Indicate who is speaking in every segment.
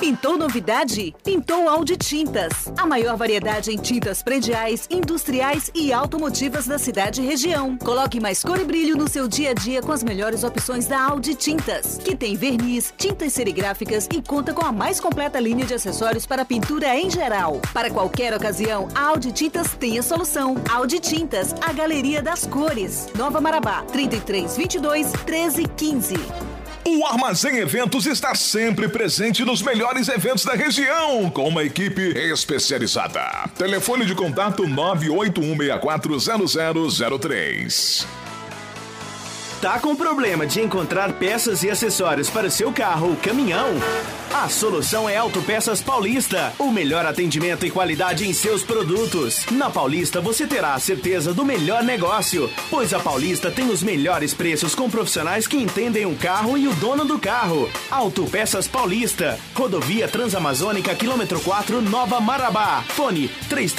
Speaker 1: Pintou novidade? Pintou Audi Tintas. A maior variedade em tintas prediais, industriais e automotivas da cidade e região. Coloque mais cor e brilho no seu dia a dia com as melhores opções da Audi Tintas, que tem verniz, tintas serigráficas e conta com a mais completa linha de acessórios para pintura em geral. Para qualquer ocasião, a Audi Tintas tem a solução. Audi Tintas, a galeria das cores. Nova Marabá, 3322 1315.
Speaker 2: O Armazém Eventos está sempre presente nos melhores eventos da região, com uma equipe especializada. Telefone de contato 981640003.
Speaker 3: Tá com problema de encontrar peças e acessórios para o seu carro ou caminhão? A solução é Autopeças Paulista. O melhor atendimento e qualidade em seus produtos. Na Paulista você terá a certeza do melhor negócio, pois a Paulista tem os melhores preços com profissionais que entendem o carro e o dono do carro. Autopeças Paulista. Rodovia Transamazônica, quilômetro 4, Nova Marabá. Fone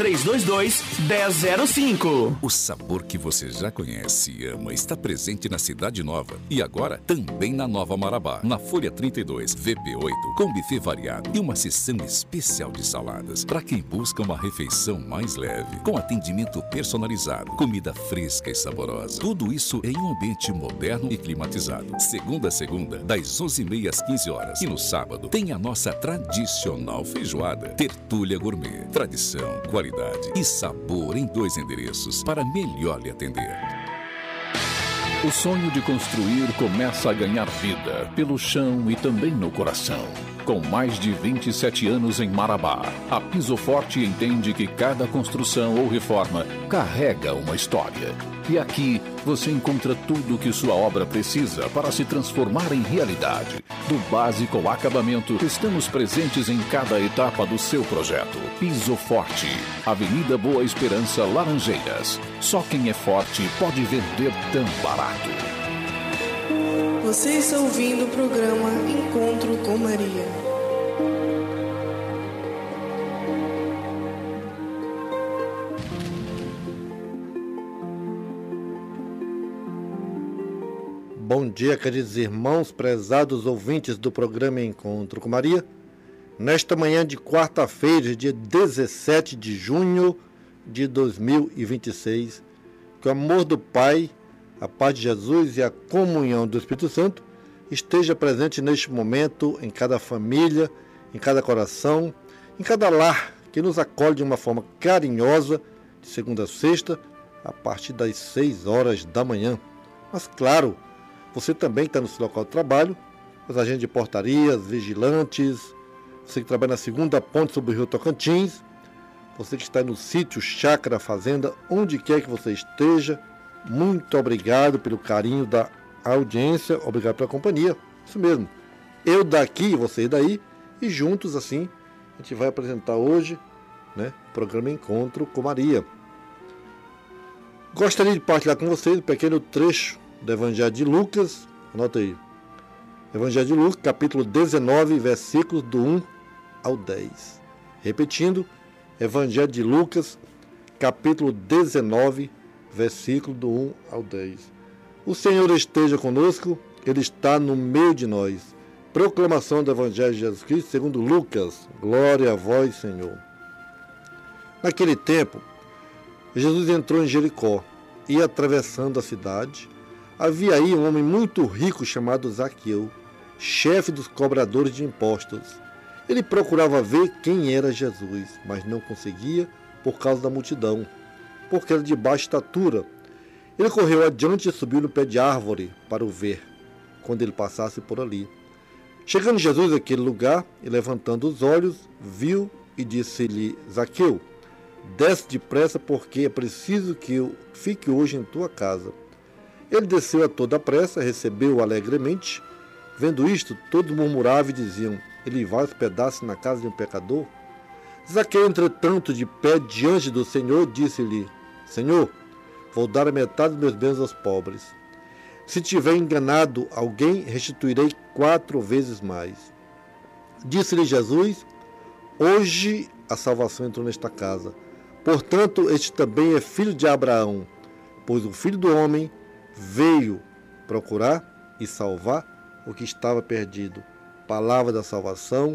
Speaker 3: 3322-1005.
Speaker 4: O sabor que você já conhece e ama está presente na Cidade Nova e agora também na Nova Marabá, na Folha 32, VP8, com buffet variado e uma seção especial de saladas para quem busca uma refeição mais leve, com atendimento personalizado, comida fresca e saborosa. Tudo isso em um ambiente moderno e climatizado. Segunda a segunda, das 11h30 às 15 horas. E no sábado tem a nossa tradicional feijoada, Tertúlia Gourmet. Tradição, qualidade e sabor em 2 endereços para melhor lhe atender.
Speaker 5: O sonho de construir começa a ganhar vida pelo chão e também no coração. Com mais de 27 anos em Marabá, a Piso Forte entende que cada construção ou reforma carrega uma história. E aqui você encontra tudo o que sua obra precisa para se transformar em realidade. Do básico ao acabamento, estamos presentes em cada etapa do seu projeto. Piso Forte, Avenida Boa Esperança, Laranjeiras. Só quem é forte pode vender tão barato.
Speaker 6: Você está ouvindo o programa Encontro com Maria.
Speaker 7: Bom dia, queridos irmãos, prezados ouvintes do programa Encontro com Maria. Nesta manhã de quarta-feira, dia 17 de junho de 2026, que o amor do Pai, a paz de Jesus e a comunhão do Espírito Santo esteja presente neste momento em cada família, em cada coração, em cada lar que nos acolhe de uma forma carinhosa, de segunda a sexta, a partir das 6 horas da manhã. Mas claro, você também está no seu local de trabalho, os agentes de portarias, vigilantes, você que trabalha na segunda ponte sobre o Rio Tocantins, você que está no sítio, chácara, fazenda, onde quer que você esteja, muito obrigado pelo carinho da audiência, obrigado pela companhia. Isso mesmo, eu daqui, você daí, e juntos assim, a gente vai apresentar hoje, o programa Encontro com Maria. Gostaria de partilhar com vocês um pequeno trecho do Evangelho de Lucas, anota aí, Evangelho de Lucas, capítulo 19, versículos do 1 ao 10. Repetindo, Evangelho de Lucas, capítulo 19, versículo do 1 ao 10. O Senhor esteja conosco, Ele está no meio de nós. Proclamação do Evangelho de Jesus Cristo, segundo Lucas. Glória a vós, Senhor. Naquele tempo, Jesus entrou em Jericó e, atravessando a cidade, havia aí um homem muito rico chamado Zaqueu, chefe dos cobradores de impostos. Ele procurava ver quem era Jesus, mas não conseguia por causa da multidão, porque era de baixa estatura. Ele correu adiante e subiu no pé de árvore para o ver, quando ele passasse por ali. Chegando Jesus àquele lugar e levantando os olhos, viu e disse-lhe: Zaqueu, desce depressa, porque é preciso que eu fique hoje em tua casa. Ele desceu a toda pressa, recebeu-o alegremente. Vendo isto, todos murmuravam e diziam: ele vai hospedar-se na casa de um pecador? Zaqueu, entretanto, de pé diante do Senhor, disse-lhe: Senhor, vou dar a metade dos meus bens aos pobres. Se tiver enganado alguém, restituirei 4 vezes mais. Disse-lhe Jesus: hoje a salvação entrou nesta casa. Portanto, este também é filho de Abraão, pois o Filho do Homem veio procurar e salvar o que estava perdido. Palavra da salvação,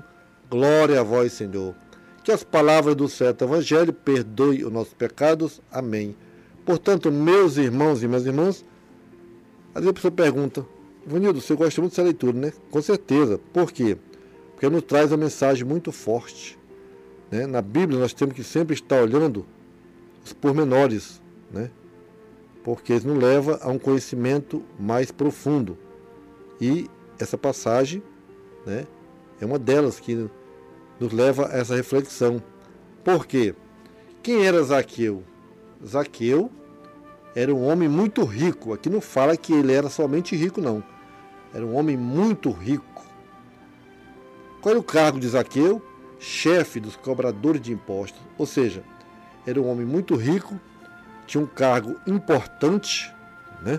Speaker 7: Glória a vós, Senhor. Que as palavras do certo Evangelho perdoem os nossos pecados. Amém. Portanto, meus irmãos e minhas irmãs, às vezes a pessoa pergunta, Ivanildo, você gosta muito dessa leitura, né? Com certeza. Por quê? Porque nos traz uma mensagem muito forte, né? Na Bíblia nós temos que sempre estar olhando os pormenores, né? Porque eles nos levam a um conhecimento mais profundo. E essa passagem, né, é uma delas que nos leva a essa reflexão. Por quê? Quem era Zaqueu? Zaqueu era um homem muito rico. Aqui não fala que ele era somente rico, não. Era um homem muito rico. Qual era o cargo de Zaqueu? Chefe dos cobradores de impostos. Ou seja, era um homem muito rico, tinha um cargo importante, né?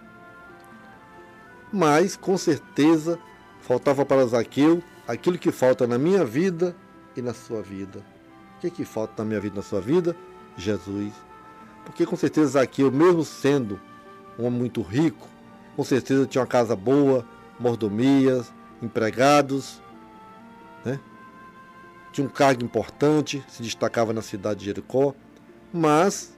Speaker 7: Mas, com certeza, faltava para Zaqueu aquilo que falta na minha vida e na sua vida. O que falta na minha vida e na sua vida? Jesus. Porque, com certeza, Zaqueu, mesmo sendo um homem muito rico, com certeza tinha uma casa boa, mordomias, empregados, né? Tinha um cargo importante, se destacava na cidade de Jericó, mas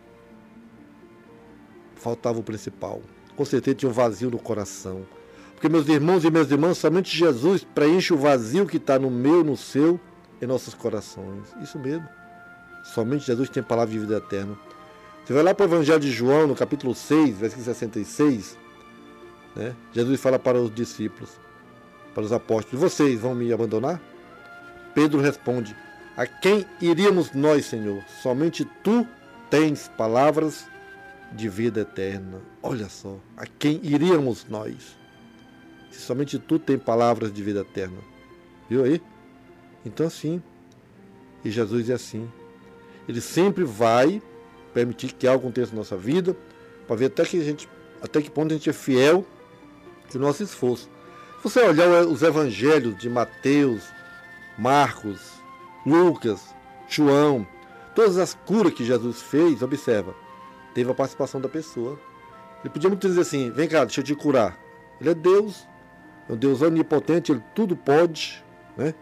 Speaker 7: faltava o principal. Com certeza tinha um vazio no coração. Porque, meus irmãos e minhas irmãs, somente Jesus preenche o vazio que está no meu, no seu, em nossos corações. Isso mesmo. Somente Jesus tem palavra de vida eterna. Você vai lá para o Evangelho de João, no capítulo 6, versículo 66, né? Jesus fala para os discípulos, para os apóstolos, vocês vão me abandonar? Pedro responde, a quem iríamos nós, Senhor? Somente tu tens palavras de vida eterna. Olha só, a quem iríamos nós? Se somente tu tens palavras de vida eterna. Viu aí? Então assim, e Jesus é assim. Ele sempre vai permitir que algo aconteça na nossa vida, para ver até que ponto a gente é fiel no nosso esforço. Se você olhar os evangelhos de Mateus, Marcos, Lucas, João, todas as curas que Jesus fez, observa, teve a participação da pessoa. Ele podia muito dizer assim, vem cá, deixa eu te curar. Ele é Deus, é um Deus onipotente, ele tudo pode, né?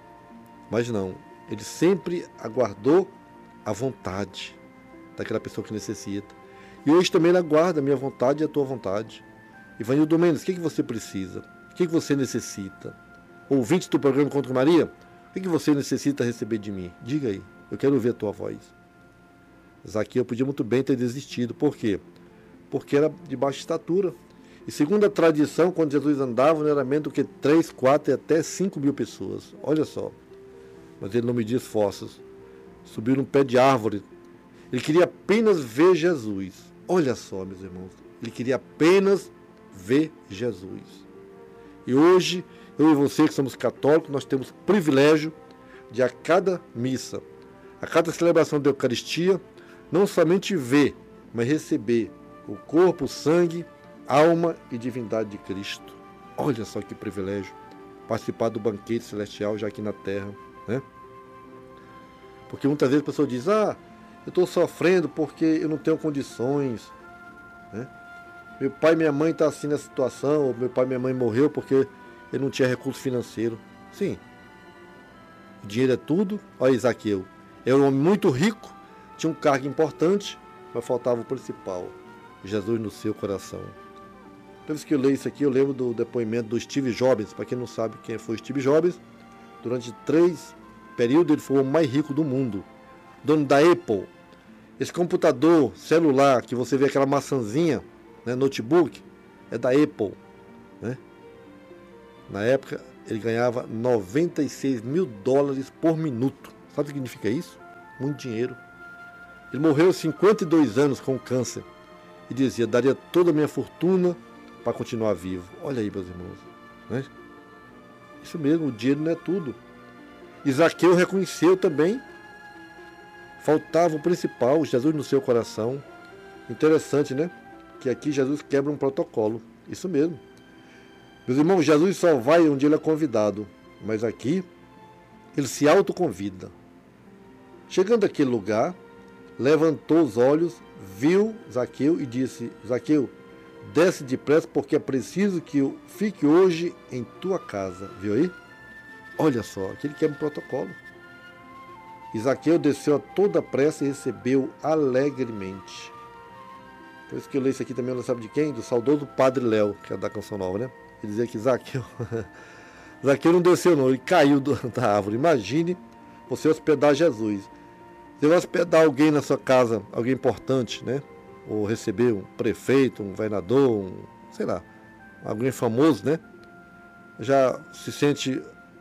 Speaker 7: Mas não, ele sempre aguardou a vontade daquela pessoa que necessita. E hoje também ele aguarda a minha vontade e a tua vontade. Ivanildo Mendes, o que você precisa? O que você necessita? Ouvinte do programa Encontro com Maria, o que você necessita receber de mim? Diga aí, eu quero ouvir a tua voz. Zaqueu podia muito bem ter desistido. Por quê? Porque era de baixa estatura. E segundo a tradição, quando Jesus andava, não era menos do que 3, 4 e até 5 mil pessoas. Olha só. Mas ele não media esforços. Subiu num pé de árvore. Ele queria apenas ver Jesus. Olha só, meus irmãos. Ele queria apenas ver Jesus. E hoje, eu e você que somos católicos, nós temos o privilégio de a cada missa, a cada celebração da Eucaristia, não somente ver, mas receber o corpo, o sangue, alma e divindade de Cristo. Olha só que privilégio, participar do banquete celestial já aqui na terra, né? Porque muitas vezes a pessoa diz, eu estou sofrendo porque eu não tenho condições, né? Meu pai e minha mãe estão assim nessa situação, ou meu pai e minha mãe morreu porque ele não tinha recurso financeiro. Sim, o dinheiro é tudo. Olha Zaqueu, era um homem muito rico, tinha um cargo importante, mas faltava o principal, Jesus no seu coração. Toda vez que eu leio isso aqui, eu lembro do depoimento do Steve Jobs. Para quem não sabe quem foi Steve Jobs, durante 3 períodos ele foi o mais rico do mundo, dono da Apple. Esse computador celular que você vê aquela maçãzinha, né, notebook, é da Apple, né? Na época ele ganhava $96 mil por minuto. Sabe o que significa isso? Muito dinheiro. Ele morreu aos 52 anos com câncer e dizia, daria toda a minha fortuna para continuar vivo. Olha aí, meus irmãos, né? Isso mesmo, o dinheiro não é tudo. E Zaqueu reconheceu também, faltava o principal, Jesus no seu coração. Interessante, né? Que aqui Jesus quebra um protocolo. Isso mesmo. Meus irmãos, Jesus só vai onde ele é convidado, mas aqui ele se autoconvida. Chegando àquele lugar, levantou os olhos, viu Zaqueu e disse, Zaqueu, desce depressa porque é preciso que eu fique hoje em tua casa. Viu aí? Olha só, aquele quebra o protocolo. E Zaqueu desceu a toda pressa e recebeu alegremente. Por isso que eu leio isso aqui também, não sabe de quem? Do saudoso Padre Léo, que é da Canção Nova, né? Ele dizia que Zaqueu não desceu não, ele caiu da árvore. Imagine você hospedar Jesus. Você vai hospedar alguém na sua casa, alguém importante, né? Ou receber um prefeito, um governador, sei lá, alguém famoso, né? Já se sente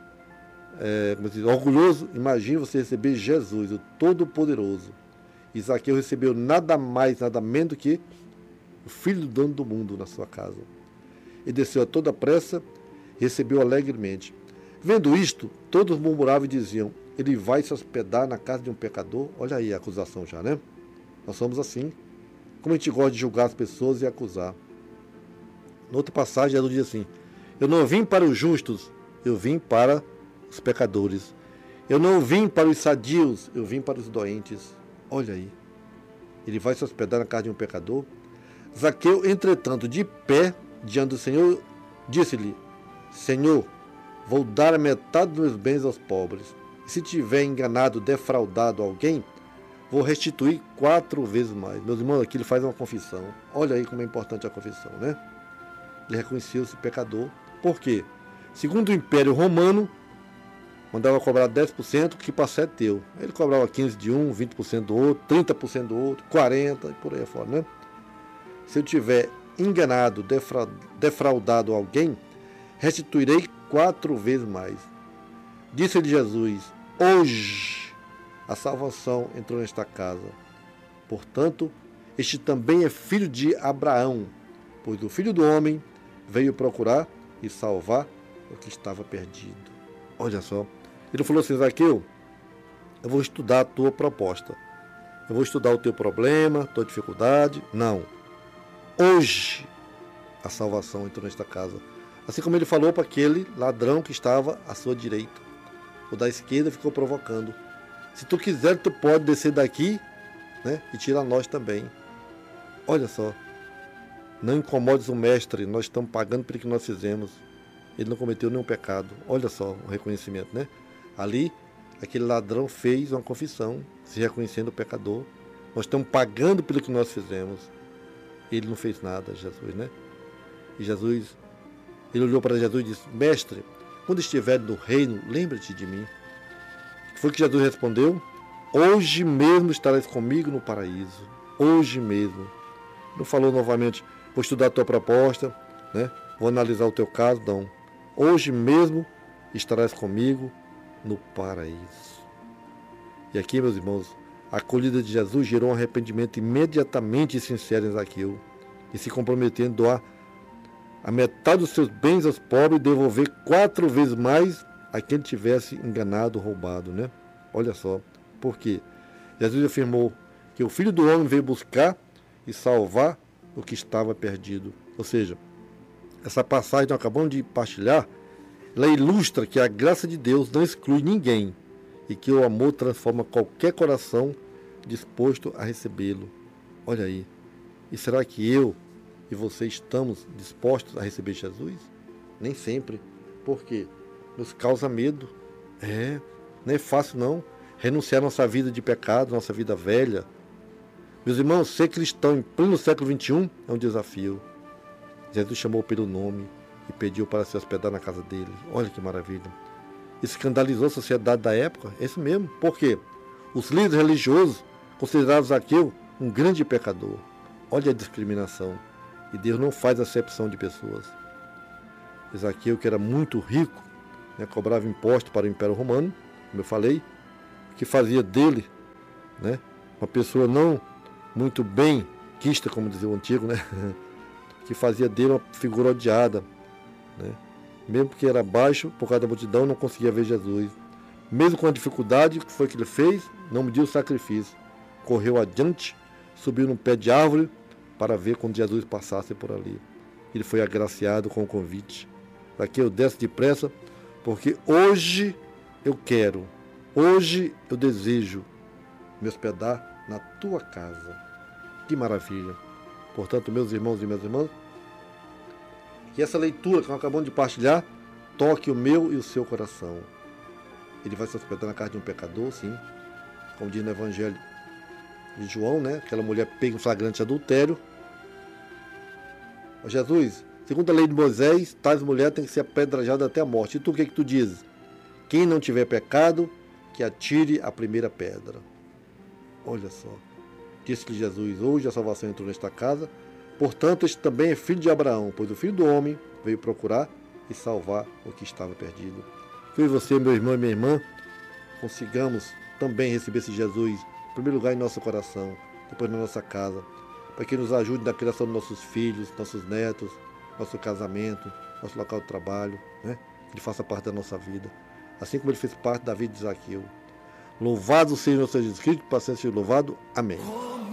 Speaker 7: orgulhoso. Imagine você receber Jesus, o Todo-Poderoso. E Zaqueu recebeu nada mais, nada menos do que o filho do dono do mundo na sua casa. E desceu a toda pressa e recebeu alegremente. Vendo isto, todos murmuravam e diziam: ele vai se hospedar na casa de um pecador. Olha aí a acusação já, né? Nós somos assim. Como a gente gosta de julgar as pessoas e acusar. Na outra passagem, Jesus diz assim: eu não vim para os justos, eu vim para os pecadores. Eu não vim para os sadios, eu vim para os doentes. Olha aí. Ele vai se hospedar na casa de um pecador. Zaqueu, entretanto, de pé diante do Senhor, disse-lhe: Senhor, vou dar a metade dos meus bens aos pobres. E se tiver enganado, defraudado alguém, vou restituir 4 vezes mais. Meus irmãos, aqui ele faz uma confissão. Olha aí como é importante a confissão, né? Ele reconheceu-se pecador. Por quê? Segundo o Império Romano, mandava cobrar 10%, que passar é teu. Ele cobrava 15% de um, 20% do outro, 30% do outro, 40% e por aí fora, né? Se eu tiver enganado, defraudado alguém, restituirei 4 vezes mais. Disse-lhe Jesus: hoje a salvação entrou nesta casa. Portanto, este também é filho de Abraão, pois o Filho do Homem veio procurar e salvar o que estava perdido. Olha só. Ele falou assim: Zaqueu, eu vou estudar a tua proposta. Eu vou estudar o teu problema, a tua dificuldade. Não. Hoje a salvação entrou nesta casa. Assim como ele falou para aquele ladrão que estava à sua direita. O da esquerda ficou provocando: se tu quiser, tu pode descer daqui, né, e tirar nós também. Olha só. Não incomodes o mestre, nós estamos pagando pelo que nós fizemos. Ele não cometeu nenhum pecado. Olha só o reconhecimento, né? Ali, aquele ladrão fez uma confissão, se reconhecendo o pecador. Nós estamos pagando pelo que nós fizemos. Ele não fez nada, Jesus, né? E Jesus, ele olhou para Jesus e disse: mestre, quando estiver no reino, lembra-te de mim. Foi que Jesus respondeu: hoje mesmo estarás comigo no paraíso. Hoje mesmo. Não falou novamente: vou estudar a tua proposta, né? Vou analisar o teu caso. Não. Hoje mesmo estarás comigo no paraíso. E aqui, meus irmãos, a acolhida de Jesus gerou um arrependimento imediatamente sincero em Zaqueu, e se comprometendo a doar a metade dos seus bens aos pobres e devolver 4 vezes mais a quem tivesse enganado, roubado, né? Olha só. Por quê? Jesus afirmou que o Filho do Homem veio buscar e salvar o que estava perdido. Ou seja, essa passagem que nós acabamos de partilhar, ela ilustra que a graça de Deus não exclui ninguém e que o amor transforma qualquer coração disposto a recebê-lo. Olha aí. E será que eu e você estamos dispostos a receber Jesus? Nem sempre. Por quê? Nos causa medo. Não é fácil não. Renunciar à nossa vida de pecado, nossa vida velha. Meus irmãos, ser cristão em pleno século XXI é um desafio. Jesus chamou pelo nome e pediu para se hospedar na casa dele. Olha que maravilha. Escandalizou a sociedade da época. É isso mesmo. Por quê? Os líderes religiosos consideraram Zaqueu um grande pecador. Olha a discriminação. E Deus não faz acepção de pessoas. Zaqueu, que era muito rico, né, cobrava imposto para o Império Romano, como eu falei, que fazia dele, né, uma pessoa não muito bem quista, como dizia o antigo, né, que fazia dele uma figura odiada, né, mesmo porque era baixo, por causa da multidão, não conseguia ver Jesus. Mesmo com a dificuldade, o que foi que ele fez? Não mediu o sacrifício. Correu adiante, subiu num pé de árvore para ver quando Jesus passasse por ali. Ele foi agraciado com o convite. Zaqueu, desce depressa, porque hoje eu quero, hoje eu desejo me hospedar na tua casa. Que maravilha! Portanto, meus irmãos e minhas irmãs, que essa leitura que nós acabamos de partilhar toque o meu e o seu coração. ele vai se hospedar na casa de um pecador, sim. Como diz no Evangelho de João, né? Aquela mulher pega em flagrante adultério. Ó Jesus, segundo a lei de Moisés, tais mulheres têm que ser apedrejadas até a morte. E tu, o que tu dizes? Quem não tiver pecado, que atire a primeira pedra. Olha só. Disse-lhe Jesus, hoje a salvação entrou nesta casa. Portanto, este também é filho de Abraão, pois o Filho do Homem veio procurar e salvar o que estava perdido. Eu e você, meu irmão e minha irmã, consigamos também receber esse Jesus, em primeiro lugar em nosso coração, depois na nossa casa, para que nos ajude na criação dos nossos filhos, nossos netos, nosso casamento, nosso local de trabalho, né? Que ele faça parte da nossa vida, assim como ele fez parte da vida de Zaqueu. Louvado seja o Senhor Jesus Cristo, para sempre seja louvado. Amém.